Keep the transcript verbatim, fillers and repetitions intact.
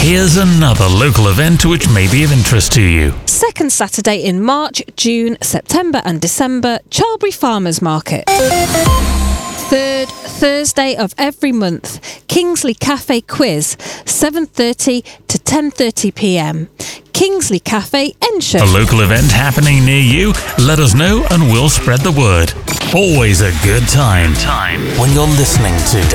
Here's another local event which may be of interest to you. Second Saturday in March, June, September and December, Charlbury Farmers Market. Third Thursday of every month, Kingsley Cafe Quiz, seven thirty to ten thirty p m. Kingsley Cafe, Ensham. A local event happening near you? Let us know and we'll spread the word. Always a good time. Time when you're listening to